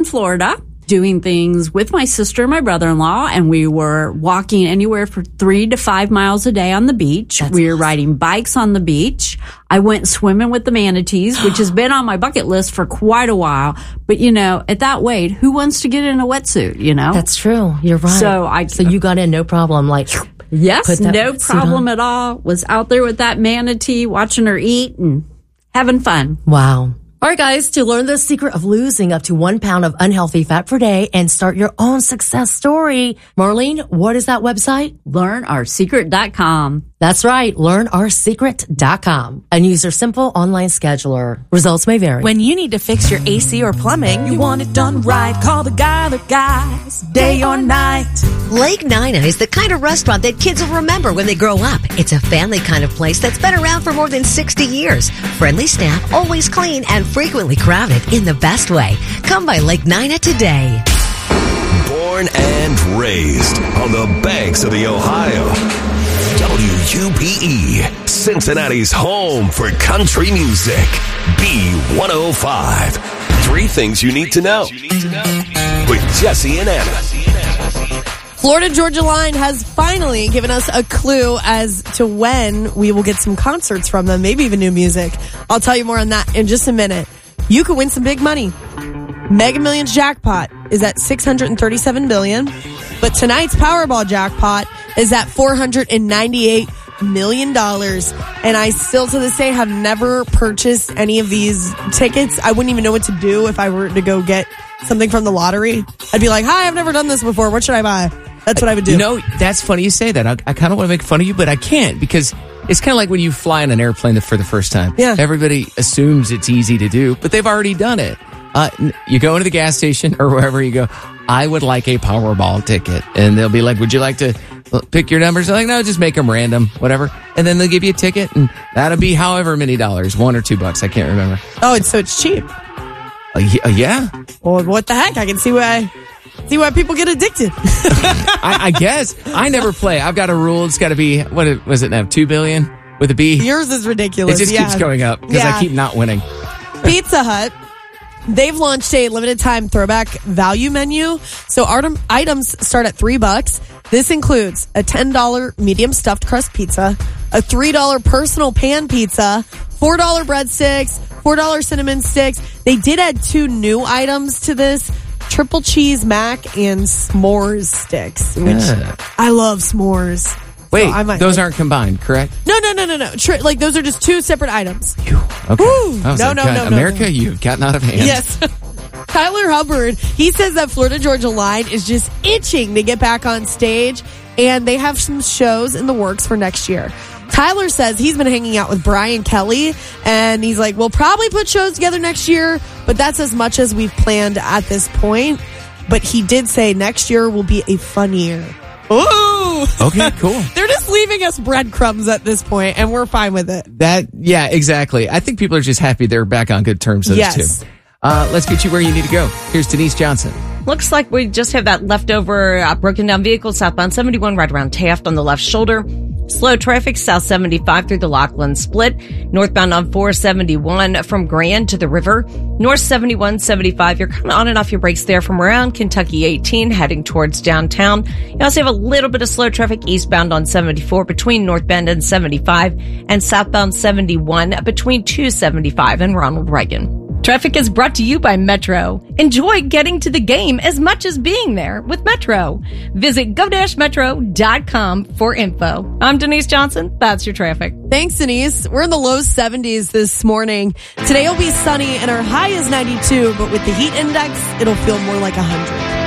Florida doing things with my sister and my brother-in-law, and we were walking anywhere for 3 to 5 miles a day on the beach. We were riding bikes on the beach. I went swimming with the manatees, which has been on my bucket list for quite a while. But, you know, at that weight, who wants to get in a wetsuit, you know? That's true. You're right. So you got in no problem, like... Yes, no problem at all. Was out there with that manatee, watching her eat and having fun. Wow. All right, guys, to learn the secret of losing up to 1 pound of unhealthy fat per day and start your own success story. Marlene, what is that website? LearnOurSecret.com. That's right, LearnOurSecret.com. And use their simple online scheduler. Results may vary. When you need to fix your AC or plumbing, you want it done right. Call the guy that guys, day or night. Lake Nina is the kind of restaurant that kids will remember when they grow up. It's a family kind of place that's been around for more than 60 years. Friendly staff, always clean, and frequently crowded in the best way. Come by Lake Nina today. Born and raised on the banks of the Ohio. WUPE, Cincinnati's home for country music. B105. 3 things you need to know. With Jesse and Anna. Florida Georgia Line has finally given us a clue as to when we will get some concerts from them, maybe even new music. I'll tell you more on that in just a minute. You could win some big money. Mega Millions jackpot is at $637 billion, but tonight's Powerball jackpot is at $498 million. And I still to this day have never purchased any of these tickets. I wouldn't even know what to do if I were to go get something from the lottery. I'd be like, hi, I've never done this before. What should I buy? That's what I would do. You know, that's funny you say that. I kind of want to make fun of you, but I can't because it's kind of like when you fly on an airplane for the first time. Yeah. Everybody assumes it's easy to do, but they've already done it. You go into the gas station or wherever you go, I would like a Powerball ticket. And they'll be like, would you like to pick your numbers? I'm like, no, just make them random, whatever. And then they'll give you a ticket and that'll be however many dollars, $1 or $2. I can't remember. Oh, so it's cheap. Yeah. Well, what the heck? I can see why people get addicted. I guess. I never play. I've got a rule. It's got to be, what was it now? 2 billion with a B? Yours is ridiculous. It just keeps going up because I keep not winning. Pizza Hut. They've launched a limited time throwback value menu. So items start at $3. This includes a $10 medium stuffed crust pizza, a $3 personal pan pizza, $4 breadsticks, $4 cinnamon sticks. They did add 2 new items to this. Triple cheese mac and s'mores sticks, which I love s'mores. Wait, so those aren't combined, correct? No. Like those are just 2 separate items. Okay. Woo. No. America, you've gotten out of hand. Yes. Tyler Hubbard, he says that Florida Georgia Line is just itching to get back on stage, and they have some shows in the works for next year. Tyler says he's been hanging out with Brian Kelly, and he's like, we'll probably put shows together next year, but that's as much as we've planned at this point. But he did say next year will be a fun year. Ooh. Okay, cool. They're just leaving us breadcrumbs at this point, and we're fine with it. Yeah, exactly. I think people are just happy they're back on good terms, those two. Let's get you where you need to go. Here's Denise Johnson. Looks like we just have that leftover broken down vehicle southbound 71 right around Taft on the left shoulder. Slow traffic south 75 through the Lockland split. Northbound on 471 from Grand to the river. North 71, 75. You're kind of on and off your brakes there from around Kentucky 18 heading towards downtown. You also have a little bit of slow traffic eastbound on 74 between North Bend and 75 and southbound 71 between 275 and Ronald Reagan. Traffic is brought to you by Metro. Enjoy getting to the game as much as being there with Metro. Visit go-metro.com for info. I'm Denise Johnson. That's your traffic. Thanks, Denise. We're in the low 70s this morning. Today will be sunny and our high is 92, but with the heat index, it'll feel more like 100.